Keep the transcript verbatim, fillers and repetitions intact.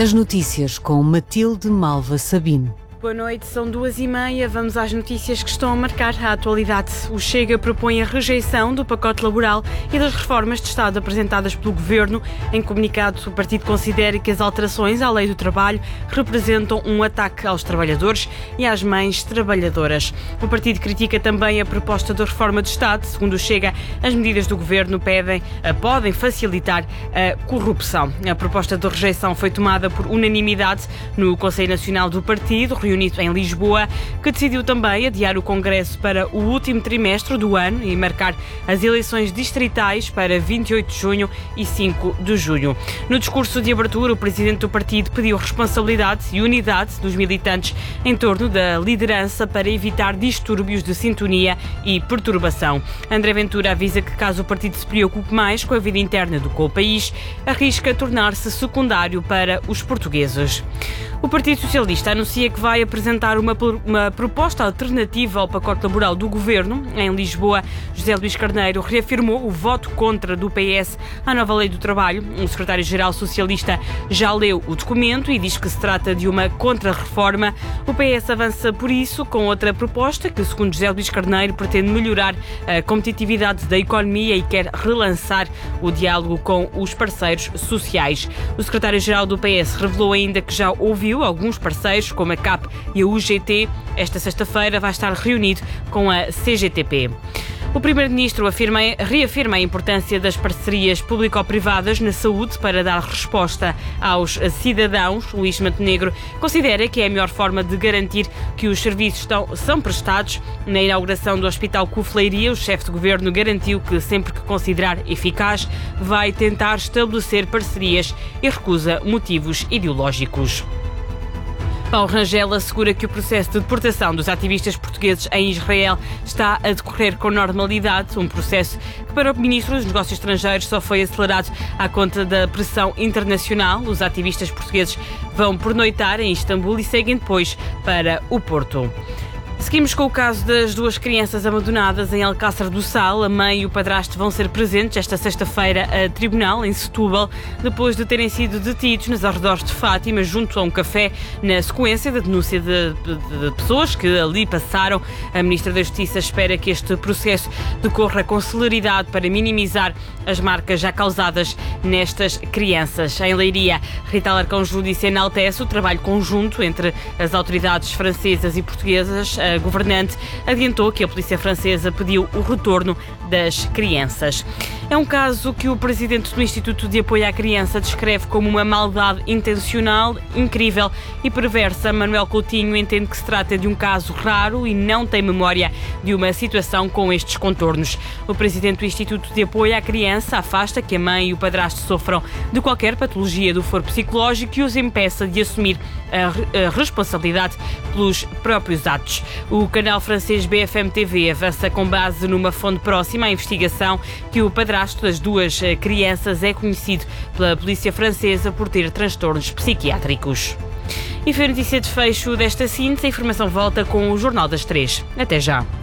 As notícias com Matilde Malva Sabino. Boa noite, são duas e meia. Vamos às notícias que estão a marcar a atualidade. O Chega propõe a rejeição do pacote laboral e das reformas de Estado apresentadas pelo Governo. Em comunicado, o partido considera que as alterações à lei do trabalho representam um ataque aos trabalhadores e às mães trabalhadoras. O partido critica também a proposta da reforma do Estado. Segundo o Chega, as medidas do Governo pedem, podem facilitar a corrupção. A proposta de rejeição foi tomada por unanimidade no Conselho Nacional do Partido, reunido em Lisboa, que decidiu também adiar o Congresso para o último trimestre do ano e marcar as eleições distritais para vinte e oito de junho e cinco de julho. No discurso de abertura, o presidente do partido pediu responsabilidade e unidade dos militantes em torno da liderança para evitar distúrbios de sintonia e perturbação. André Ventura avisa que, caso o partido se preocupe mais com a vida interna do que com o país, arrisca tornar-se secundário para os portugueses. O Partido Socialista anuncia que vai apresentar uma, uma proposta alternativa ao pacote laboral do Governo. Em Lisboa, José Luís Carneiro reafirmou o voto contra do P S à nova lei do trabalho. O secretário-geral socialista já leu o documento e diz que se trata de uma contra-reforma. O P S avança, por isso, com outra proposta que, segundo José Luís Carneiro, pretende melhorar a competitividade da economia e quer relançar o diálogo com os parceiros sociais. O secretário-geral do P S revelou ainda que já ouviu alguns parceiros, como a C A P e a U G T. Esta sexta-feira vai estar reunido com a C G T P. O primeiro-ministro afirma, reafirma a importância das parcerias público-privadas na saúde para dar resposta aos cidadãos. Luís Montenegro considera que é a melhor forma de garantir que os serviços estão, são prestados. Na inauguração do Hospital Cofleiria, o chefe de governo garantiu que, sempre que considerar eficaz, vai tentar estabelecer parcerias e recusa motivos ideológicos. Paulo Rangel assegura que o processo de deportação dos ativistas portugueses em Israel está a decorrer com normalidade, um processo que para o Ministro dos Negócios Estrangeiros só foi acelerado à conta da pressão internacional. Os ativistas portugueses vão pernoitar em Istambul e seguem depois para o Porto. Seguimos com o caso das duas crianças abandonadas em Alcácer do Sal. A mãe e o padrasto vão ser presentes esta sexta-feira a tribunal, em Setúbal, depois de terem sido detidos nos arredores de Fátima, junto a um café, na sequência da denúncia de, de, de pessoas que ali passaram. A Ministra da Justiça espera que este processo decorra com celeridade para minimizar as marcas já causadas nestas crianças. Em Leiria, Rita Alarcão-Júlio disse enaltece o trabalho conjunto entre as autoridades francesas e portuguesas. A governante adiantou que a polícia francesa pediu o retorno das crianças. É um caso que o presidente do Instituto de Apoio à Criança descreve como uma maldade intencional, incrível e perversa. Manuel Coutinho entende que se trata de um caso raro e não tem memória de uma situação com estes contornos. O presidente do Instituto de Apoio à Criança afasta que a mãe e o padrasto sofram de qualquer patologia do foro psicológico e os impeça de assumir a, a responsabilidade pelos próprios atos. O canal francês B F M T V avança com base numa fonte próxima à investigação que o padrasto das duas crianças é conhecido pela polícia francesa por ter transtornos psiquiátricos. E foi a notícia de fecho desta síntese. A informação volta com o Jornal das Três. Até já.